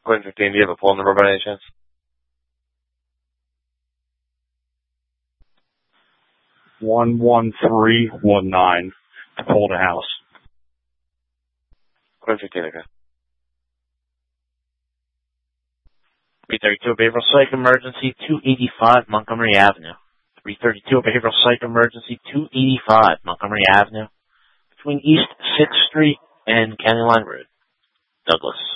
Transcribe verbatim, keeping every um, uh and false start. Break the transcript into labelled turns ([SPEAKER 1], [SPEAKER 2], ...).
[SPEAKER 1] Quinn fifteen, do you have a phone number by any chance?
[SPEAKER 2] One one three one nine. Hold a house.
[SPEAKER 1] Quinn fifteen again.
[SPEAKER 3] three thirty-two Behavioral Psych Emergency, two eighty-five Montgomery Avenue. three thirty-two Behavioral Psych Emergency, two eighty-five Montgomery Avenue, between East sixth Street and County Line Road. Douglas.